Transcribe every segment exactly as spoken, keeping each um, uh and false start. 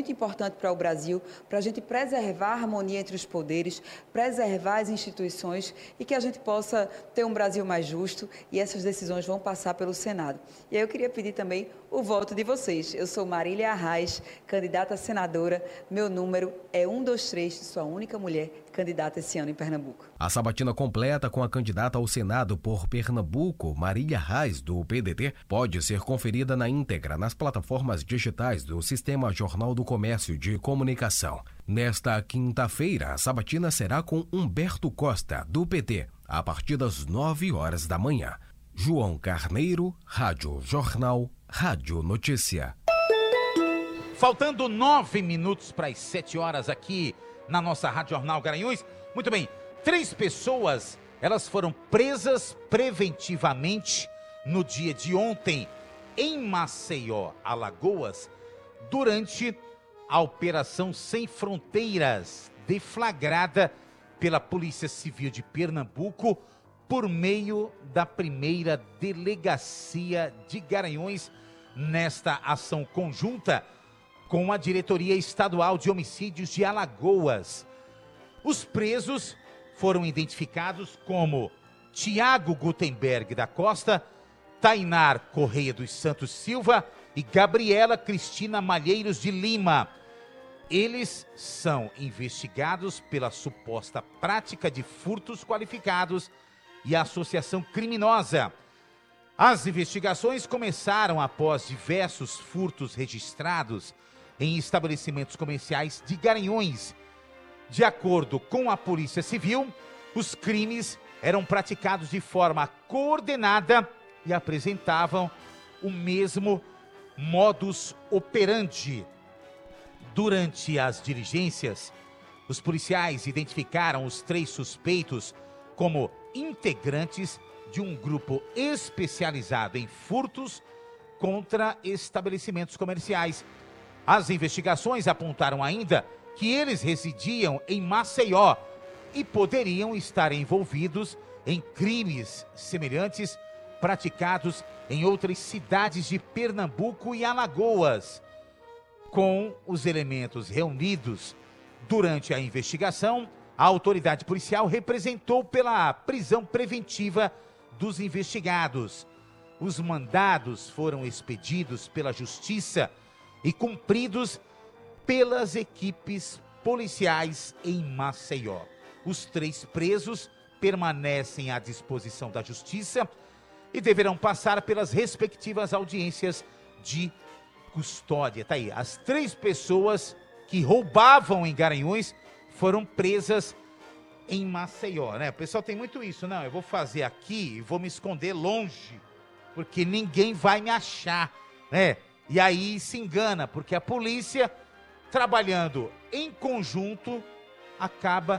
muito importante para o Brasil, para a gente preservar a harmonia entre os poderes, preservar as instituições e que a gente possa ter um Brasil mais justo, e essas decisões vão passar pelo Senado. E aí eu queria pedir também o voto de vocês. Eu sou Marília Arraes, candidata a senadora, meu número é um dois três, sou a única mulher candidata esse ano em Pernambuco. A sabatina completa com a candidata ao Senado por Pernambuco, Marília Arraes, do P D T, pode ser conferida na íntegra nas plataformas digitais do Sistema Jornal do Comércio de Comunicação. Nesta quinta-feira, a sabatina será com Humberto Costa, do P T, a partir das nove horas da manhã. João Carneiro, Rádio Jornal, Rádio Notícia. Faltando nove minutos para as sete horas aqui na nossa Rádio Jornal Garanhuns. Muito bem, três pessoas, elas foram presas preventivamente no dia de ontem em Maceió, Alagoas, durante a Operação Sem Fronteiras, deflagrada pela Polícia Civil de Pernambuco por meio da primeira delegacia de Garanhuns, nesta ação conjunta com a Diretoria Estadual de Homicídios de Alagoas. Os presos foram identificados como Tiago Gutenberg da Costa, Tainar Correia dos Santos Silva e Gabriela Cristina Malheiros de Lima. Eles são investigados pela suposta prática de furtos qualificados e associação criminosa. As investigações começaram após diversos furtos registrados em estabelecimentos comerciais de Garanhuns. De acordo com a Polícia Civil, os crimes eram praticados de forma coordenada e apresentavam o mesmo modus operandi. Durante as diligências, os policiais identificaram os três suspeitos como integrantes de um grupo especializado em furtos contra estabelecimentos comerciais. As investigações apontaram ainda que eles residiam em Maceió e poderiam estar envolvidos em crimes semelhantes praticados em outras cidades de Pernambuco e Alagoas. Com os elementos reunidos durante a investigação, a autoridade policial representou pela prisão preventiva dos investigados. Os mandados foram expedidos pela Justiça e cumpridos pelas equipes policiais em Maceió. Os três presos permanecem à disposição da Justiça e deverão passar pelas respectivas audiências de custódia. Tá aí, as três pessoas que roubavam em Garanhuns foram presas em Maceió, né? O pessoal tem muito isso, não, eu vou fazer aqui e vou me esconder longe, porque ninguém vai me achar, né? E aí se engana, porque a polícia, trabalhando em conjunto, acaba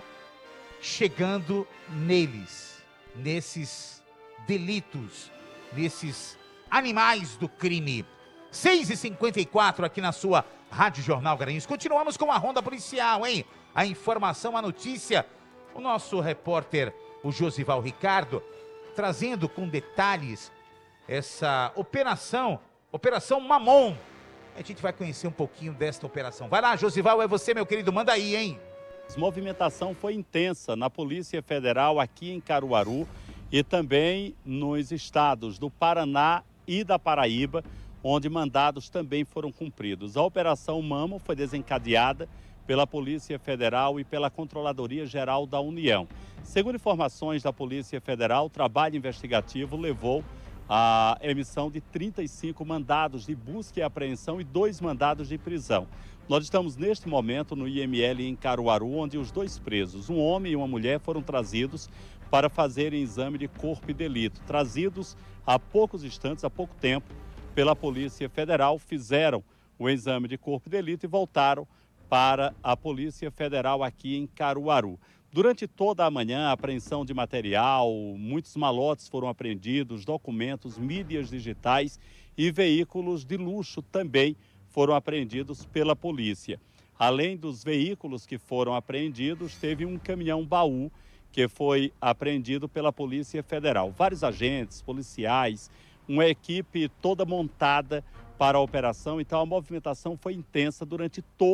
chegando neles, nesses delitos, nesses animais do crime. seis e cinquenta e quatro aqui na sua Rádio Jornal Garanhuns. Continuamos com a ronda policial, hein? A informação, a notícia. O nosso repórter, o Josival Ricardo, trazendo com detalhes essa operação, Operação Mamon. A gente vai conhecer um pouquinho desta operação. Vai lá, Josival, é você, meu querido, manda aí, hein? A movimentação foi intensa na Polícia Federal aqui em Caruaru e também nos estados do Paraná e da Paraíba, onde mandados também foram cumpridos. A Operação Mamo foi desencadeada pela Polícia Federal e pela Controladoria Geral da União. Segundo informações da Polícia Federal, o trabalho investigativo levou à emissão de trinta e cinco mandados de busca e apreensão e dois mandados de prisão. Nós estamos neste momento no I M L em Caruaru, onde os dois presos, um homem e uma mulher, foram trazidos para fazerem exame de corpo e delito. Trazidos há poucos instantes, há pouco tempo, pela Polícia Federal, fizeram o exame de corpo e delito e voltaram para a Polícia Federal aqui em Caruaru. Durante toda a manhã, a apreensão de material, muitos malotes foram apreendidos, documentos, mídias digitais e veículos de luxo também foram apreendidos pela polícia. Além dos veículos que foram apreendidos, teve um caminhão-baú que foi apreendido pela Polícia Federal. Vários agentes, policiais, uma equipe toda montada para a operação, então a movimentação foi intensa durante todo